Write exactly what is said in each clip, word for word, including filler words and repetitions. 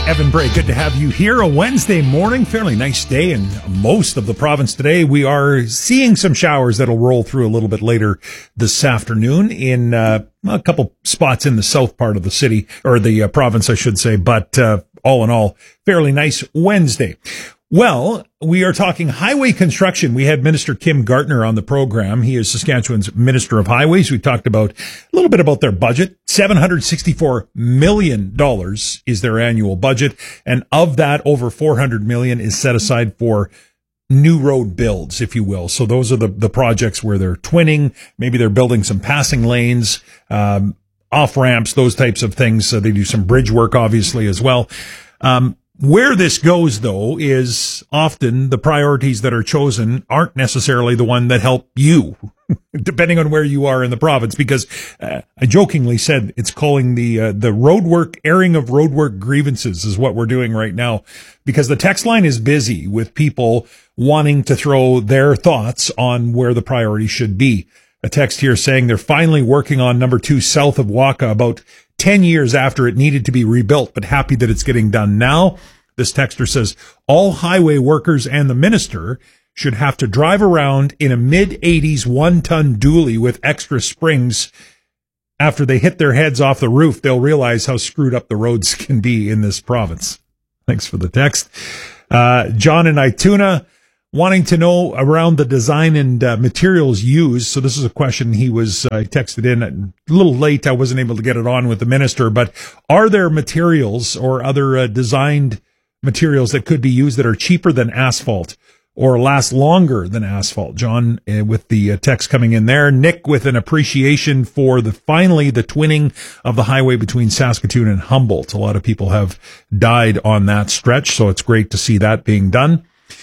Evan Bray, good to have you here. A Wednesday morning, fairly nice day in most of the province today. We are seeing some showers that'll roll through a little bit later this afternoon in uh, a couple spots in the south part of the city, or the uh, province, I should say. But uh, all in all, fairly nice Wednesday. Well, we are talking highway construction. We had Minister Kim Gartner on the program. He is Saskatchewan's Minister of Highways. We talked about a little bit about their budget. seven hundred sixty-four million dollars is their annual budget. And of that, over four hundred million dollars is set aside for new road builds, if you will. So those are the, the projects where they're twinning. Maybe they're building some passing lanes, um, off ramps, those types of things. So they do some bridge work, obviously, as well. Um, Where this goes, though, is often the priorities that are chosen aren't necessarily the one that help you, depending on where you are in the province, because uh, I jokingly said it's calling the uh, the roadwork, airing of roadwork grievances is what we're doing right now, because the text line is busy with people wanting to throw their thoughts on where the priority should be. A text here saying they're finally working on number two south of Waka, about ten years after it needed to be rebuilt, but happy that it's getting done now. This texter says, all highway workers and the minister should have to drive around in a mid eighties one-ton dually with extra springs. After they hit their heads off the roof, they'll realize how screwed up the roads can be in this province. Thanks for the text. Uh, John in Ituna, wanting to know around the design and uh, materials used. So this is a question he was uh, texted in a little late. I wasn't able to get it on with the minister, but are there materials or other uh, designed materials that could be used that are cheaper than asphalt or last longer than asphalt? John uh, with the uh, text coming in there. Nick with an appreciation for the finally the twinning of the highway between Saskatoon and Humboldt. A lot of people have died on that stretch, so it's great to see that being done.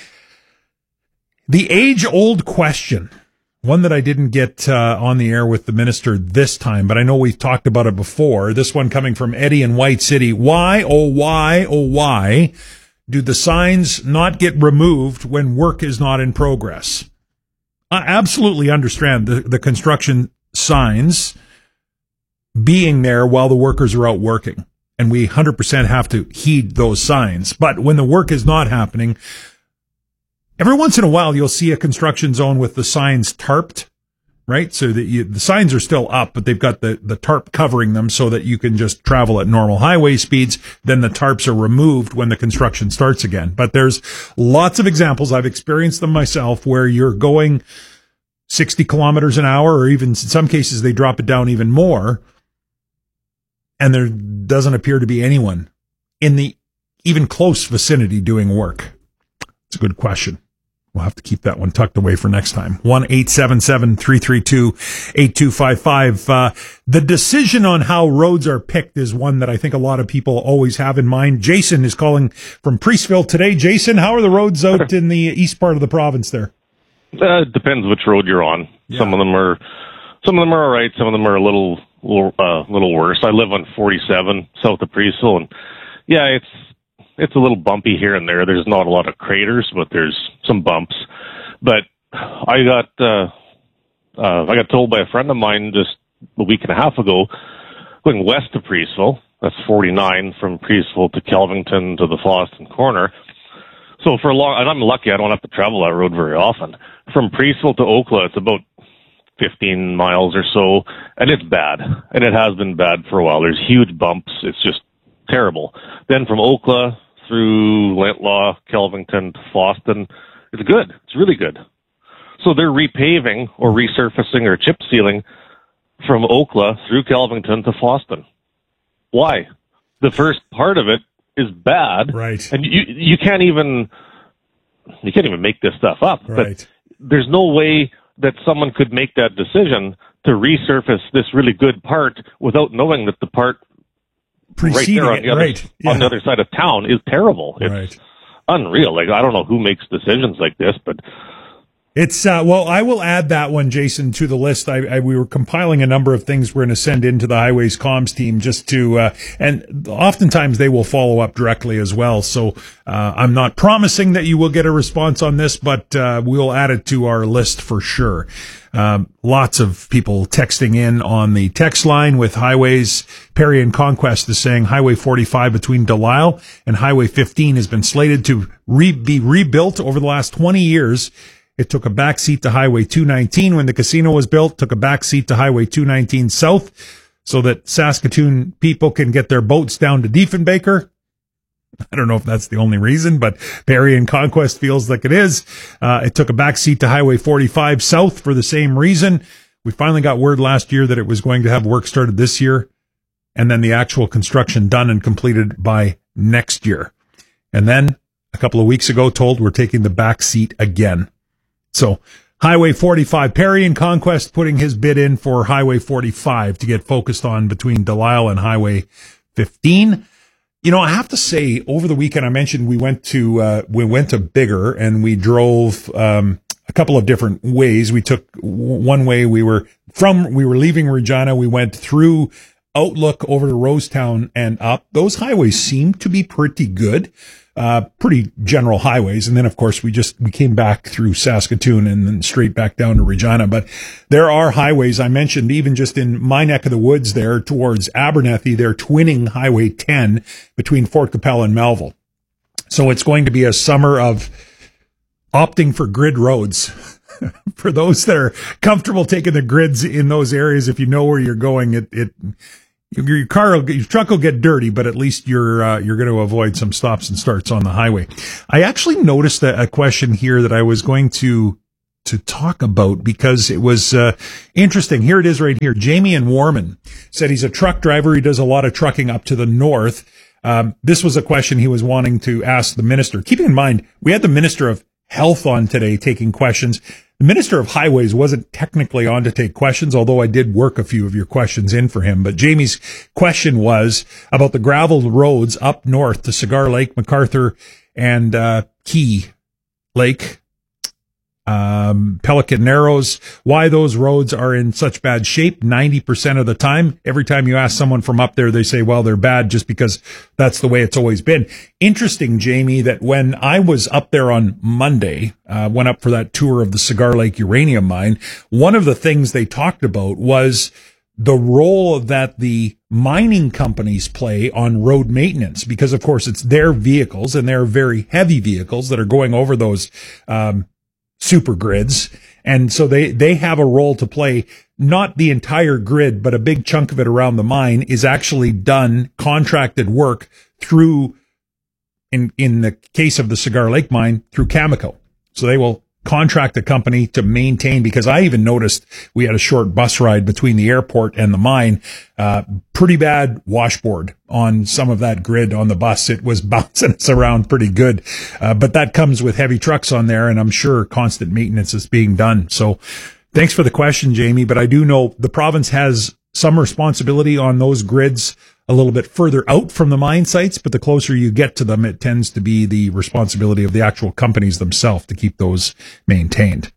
The age-old question, one that I didn't get uh, on the air with the minister this time, but I know we've talked about it before. This one coming from Eddie in White City. Why, oh why, oh why do the signs not get removed when work is not in progress? I absolutely understand the, the construction signs being there while the workers are out working, and we one hundred percent have to heed those signs. But when the work is not happening, every once in a while, you'll see a construction zone with the signs tarped, right? So that you, the signs are still up, but they've got the, the tarp covering them so that you can just travel at normal highway speeds. Then the tarps are removed when the construction starts again. But there's lots of examples. I've experienced them myself where you're going sixty kilometers an hour, or even in some cases, they drop it down even more. And there doesn't appear to be anyone in the even close vicinity doing work. It's a good question. We'll have to keep that one tucked away for next time. one eight seven seven, three three two, eight two five five. Uh, the decision on how roads are picked is one that I think a lot of people always have in mind. Jason is calling from Priestville today. Jason, how are the roads out in the east part of the province there? Uh, it depends which road you're on. Yeah. Some of them are, some of them are all right. Some of them are a little, little, uh, little worse. I live on forty-seven south of Priestville, and yeah, it's, It's a little bumpy here and there. There's not a lot of craters, but there's some bumps. But I got uh, uh, I got told by a friend of mine just a week and a half ago, going west of Priestville, that's forty-nine from Priestville to Kelvington to the Foston corner. So for a long, and I'm lucky I don't have to travel that road very often. From Priestville to Oakla, it's about fifteen miles or so, and it's bad. And it has been bad for a while. There's huge bumps. It's just terrible. Then from Oakla through Lentlaw, Kelvington to Foston, it's good. It's really good. So they're repaving or resurfacing or chip sealing from Oakla through Kelvington to Foston. Why? The first part of it is bad, right? And you you can't even you can't even make this stuff up. Right. But there's no way that someone could make that decision to resurface this really good part without knowing that the part right there on the, other, right. yeah. on the other side of town is terrible. It's right. unreal. Like, I don't know who makes decisions like this, but It's, uh, well, I will add that one, Jason, to the list. I, I we were compiling a number of things we're going to send into the Highways comms team just to, uh, and oftentimes they will follow up directly as well. So, uh, I'm not promising that you will get a response on this, but, uh, we'll add it to our list for sure. Um, lots of people texting in on the text line with highways. Perry and Conquest is saying Highway forty-five between Delisle and Highway fifteen has been slated to re- be rebuilt over the last twenty years. It took a backseat to Highway two nineteen when the casino was built, took a backseat to Highway two nineteen South so that Saskatoon people can get their boats down to Diefenbaker. I don't know if that's the only reason, but Perry and Conquest feels like it is. Uh, it took a backseat to Highway forty-five South for the same reason. We finally got word last year that it was going to have work started this year, and then the actual construction done and completed by next year. And then a couple of weeks ago told we're taking the backseat again. So Highway forty-five, Perry and Conquest putting his bid in for Highway forty-five to get focused on between Delisle and Highway fifteen. You know, I have to say, over the weekend, I mentioned we went to, uh, we went to Biggar and we drove, um, a couple of different ways. We took one way, we were from, we were leaving Regina. We went through Outlook over to Rosetown and up. Those highways seem to be pretty good. Uh, pretty general highways. And then, of course, we just, we came back through Saskatoon and then straight back down to Regina. But there are highways I mentioned, even just in my neck of the woods there towards Abernethy, they're twinning Highway ten between Fort Capel and Melville. So it's going to be a summer of opting for grid roads. For those that are comfortable taking the grids in those areas, if you know where you're going, it, it, Your car, will, your truck will get dirty, but at least you're uh, you're going to avoid some stops and starts on the highway. I actually noticed a, a question here that I was going to to talk about because it was uh, interesting. Here it is right here. Jamie in Warman said he's a truck driver. He does a lot of trucking up to the north. Um, this was a question he was wanting to ask the minister. Keeping in mind, we had the Minister of Health on today taking questions. The Minister of Highways wasn't technically on to take questions, although I did work a few of your questions in for him. But Jamie's question was about the gravel roads up north to Cigar Lake, MacArthur, and uh, Key Lake, um, Pelican Narrows, why those roads are in such bad shape ninety percent of the time. Every time you ask someone from up there, they say, well, they're bad just because that's the way it's always been. Interesting, Jamie, that when I was up there on Monday, uh, went up for that tour of the Cigar Lake uranium mine, one of the things they talked about was the role that the mining companies play on road maintenance, because of course it's their vehicles and they're very heavy vehicles that are going over those, um, super grids. And so they, they have a role to play. Not the entire grid, but a big chunk of it around the mine is actually done contracted work through, in, in the case of the Cigar Lake mine, through Cameco. So they will contract a company to maintain, because I even noticed we had a short bus ride between the airport and the mine, uh, pretty bad washboard on some of that grid on the bus. It was bouncing us around pretty good. Uh, but that comes with heavy trucks on there, and I'm sure constant maintenance is being done. So thanks for the question, Jamie. But I do know the province has some responsibility on those grids a little bit further out from the mine sites, but the closer you get to them, it tends to be the responsibility of the actual companies themselves to keep those maintained.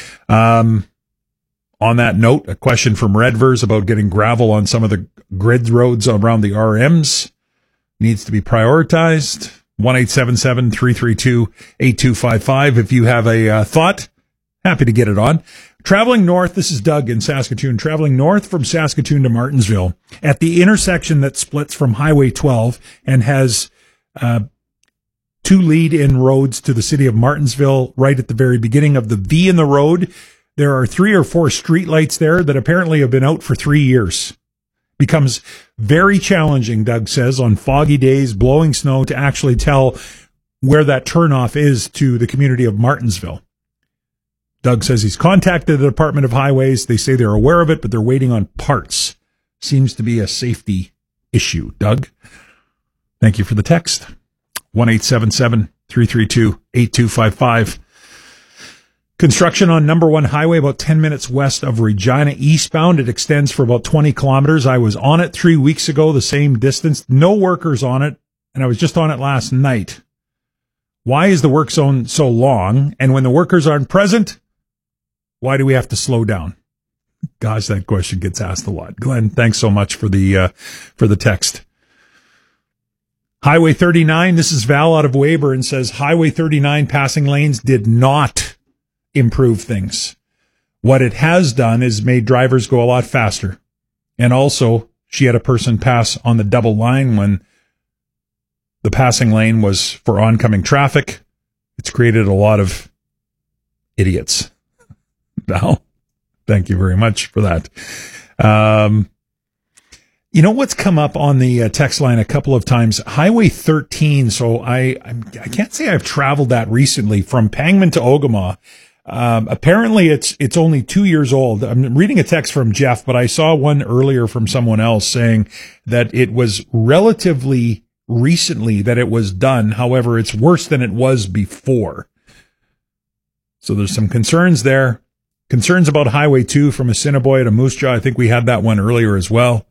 Um, on that note, a question from Redvers about getting gravel on some of the grid roads around the R Ms needs to be prioritized. one eight seven seven, three three two, eight two five five. If you have a uh, thought, happy to get it on. Traveling north, this is Doug in Saskatoon, traveling north from Saskatoon to Martensville at the intersection that splits from Highway twelve and has uh, two lead-in roads to the city of Martensville right at the very beginning of the V in the road. There are three or four streetlights there that apparently have been out for three years. Becomes very challenging, Doug says, on foggy days, blowing snow, to actually tell where that turnoff is to the community of Martensville. Doug says he's contacted the Department of Highways. They say they're aware of it, but they're waiting on parts. Seems to be a safety issue. Doug, thank you for the text. one eight seven seven, three three two, eight two five five. Construction on number one highway about ten minutes west of Regina eastbound. It extends for about twenty kilometers. I was on it three weeks ago, the same distance. No workers on it, and I was just on it last night. Why is the work zone so long? And when the workers aren't present, Why do we have to slow down? Gosh, that question gets asked a lot. Glenn, thanks so much for the uh, for the text. Highway thirty-nine, this is Val out of Weyburn, says Highway thirty-nine passing lanes did not improve things. What it has done is made drivers go a lot faster. And also, she had a person pass on the double line when the passing lane was for oncoming traffic. It's created a lot of idiots. Val, thank you very much for that. Um, you know what's come up on the uh, text line a couple of times? Highway thirteen. So I I'm, I can't say I've traveled that recently from Pangman to Ogama. Um, apparently it's it's only two years old. I'm reading a text from Jeff, but I saw one earlier from someone else saying that it was relatively recently that it was done. However, it's worse than it was before. So there's some concerns there. Concerns about Highway two from Assiniboia to Moose Jaw. I think we had that one earlier as well.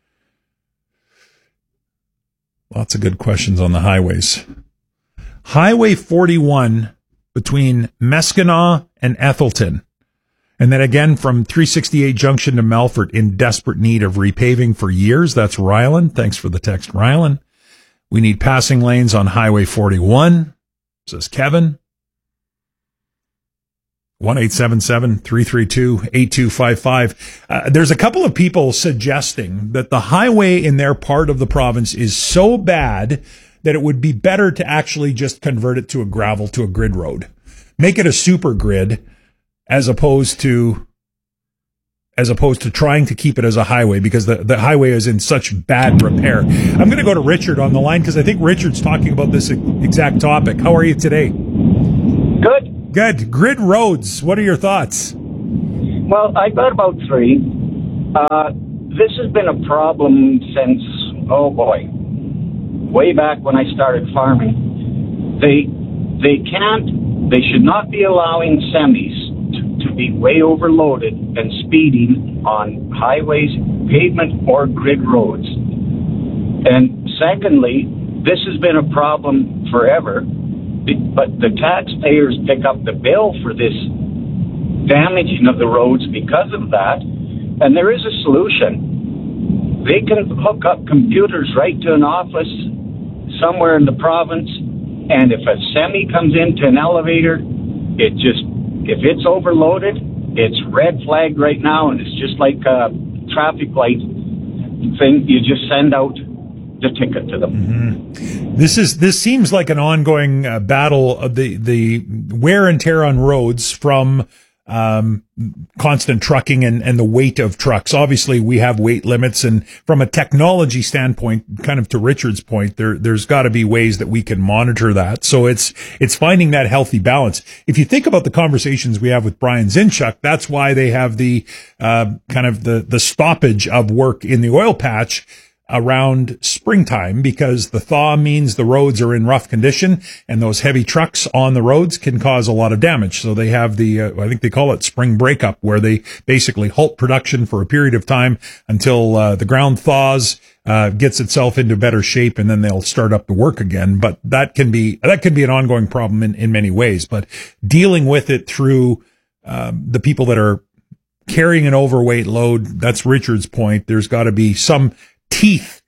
Lots of good questions on the highways. Highway forty-one between Meskenaw and Ethelton. And then again from three sixty-eight Junction to Melfort in desperate need of repaving for years. That's Rylan. Thanks for the text, Rylan. We need passing lanes on Highway forty-one, says Kevin. one eight seven seven, three three two, eight two five five. Uh, there's a couple of people suggesting that the highway in their part of the province is so bad that it would be better to actually just convert it to a gravel, to a grid road. Make it a super grid as opposed to as opposed to trying to keep it as a highway, because the, the highway is in such bad repair. I'm going to go to Richard on the line because I think Richard's talking about this exact topic. How are you today? Good. Good. Grid roads. What are your thoughts? Well, I've got about three. Uh, this has been a problem since, oh boy, way back when I started farming. They they can't, they should not be allowing semis to, to be way overloaded and speeding on highways, pavement, or grid roads. And secondly, this has been a problem forever. But the taxpayers pick up the bill for this damaging of the roads because of that. And there is a solution. They can hook up computers right to an office somewhere in the province. And if a semi comes into an elevator, it just, if it's overloaded, it's red flagged right now. And it's just like a traffic light thing. You just send out the ticket to them. Mm-hmm. This is this seems like an ongoing uh, battle of the the wear and tear on roads from um, constant trucking and, and the weight of trucks. Obviously, we have weight limits, and from a technology standpoint, kind of to Richard's point, there there's got to be ways that we can monitor that. So it's it's finding that healthy balance. If you think about the conversations we have with Brian Zinchuk, that's why they have the uh, kind of the the stoppage of work in the oil patch around springtime, because the thaw means the roads are in rough condition, and those heavy trucks on the roads can cause a lot of damage. So they have the, uh, I think they call it spring breakup, where they basically halt production for a period of time until uh, the ground thaws, uh, gets itself into better shape, and then they'll start up the work again. But that can be, that can be an ongoing problem in, in many ways, but dealing with it through um, the people that are carrying an overweight load, that's Richard's point. There's got to be some teeth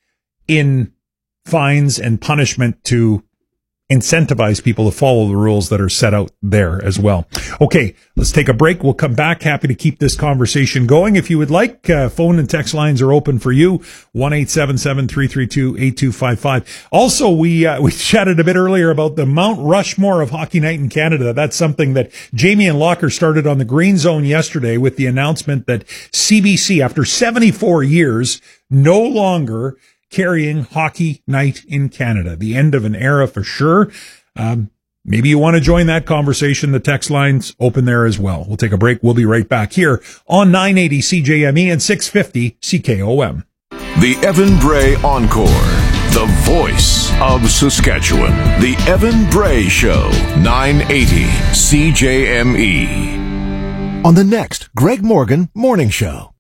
in fines and punishment to incentivize people to follow the rules that are set out there as well. Okay, let's take a break. We'll come back. Happy to keep this conversation going. If you would like, uh, phone and text lines are open for you. one eight seven seven, three three two, eight two five five. Also, we uh, we chatted a bit earlier about the Mount Rushmore of Hockey Night in Canada. That's something that Jamie and Locker started on the Green Zone yesterday with the announcement that C B C, after seventy-four years, no longer carrying Hockey Night in Canada. The end of an era for sure. Um, maybe you want to join that conversation. The text line's open there as well. We'll take a break. We'll be right back here on nine eighty C J M E and six fifty C K O M. The Evan Bray Encore, the voice of Saskatchewan. The Evan Bray Show, nine eighty C J M E. On the next Greg Morgan Morning Show.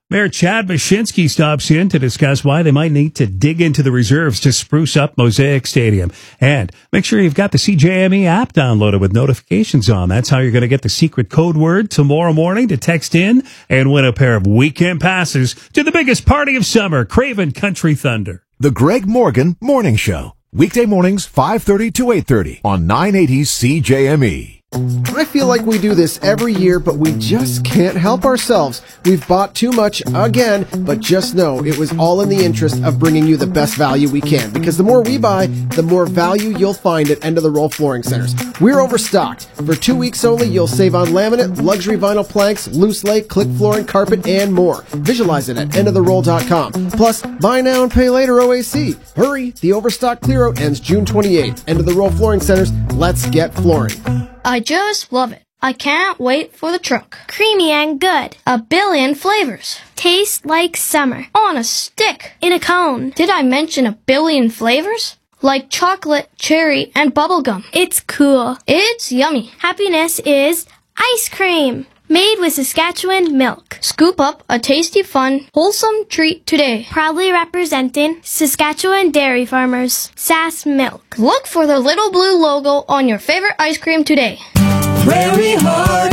Mayor Chad Mashinsky stops in to discuss why they might need to dig into the reserves to spruce up Mosaic Stadium. And make sure you've got the C J M E app downloaded with notifications on. That's how you're going to get the secret code word tomorrow morning to text in and win a pair of weekend passes to the biggest party of summer, Craven Country Thunder. The Greg Morgan Morning Show. Weekday mornings, five thirty to eight thirty on nine eighty C J M E. I feel like we do this every year, but we just can't help ourselves. We've bought too much again, but just know it was all in the interest of bringing you the best value we can, because the more we buy, the more value you'll find at End of the Roll Flooring Centers. We're overstocked. For two weeks only, you'll save on laminate, luxury vinyl planks, loose lay, click flooring, carpet, and more. Visualize it at end of the roll dot com. Plus, buy now and pay later O A C. Hurry, the overstock clear out ends June twenty-eighth. End of the Roll Flooring Centers, let's get flooring. I just love it. I can't wait for the truck. Creamy and good. A billion flavors. Tastes like summer. On a stick. In a cone. Did I mention a billion flavors? Like chocolate, cherry, and bubblegum. It's cool. It's yummy. Happiness is ice cream. Made with Saskatchewan milk. Scoop up a tasty, fun, wholesome treat today. Proudly representing Saskatchewan dairy farmers. Sass Milk. Look for the little blue logo on your favorite ice cream today. Prairie Heart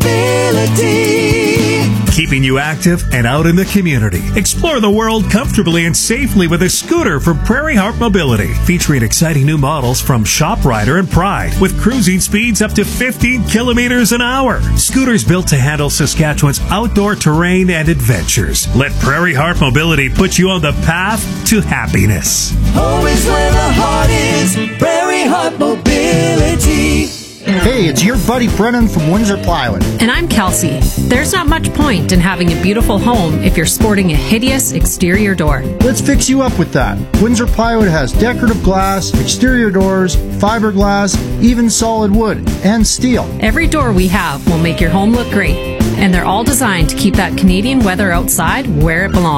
Mobility. Keeping you active and out in the community. Explore the world comfortably and safely with a scooter from Prairie Heart Mobility. Featuring exciting new models from ShopRider and Pride with cruising speeds up to fifteen kilometers an hour. Scooters built to handle Saskatchewan's outdoor terrain and adventures. Let Prairie Heart Mobility put you on the path to happiness. Always where the heart is. Prairie Heart Mobility. Hey, it's your buddy Brennan from Windsor Plywood. And I'm Kelsey. There's not much point in having a beautiful home if you're sporting a hideous exterior door. Let's fix you up with that. Windsor Plywood has decorative glass, exterior doors, fiberglass, even solid wood, and steel. Every door we have will make your home look great. And they're all designed to keep that Canadian weather outside where it belongs.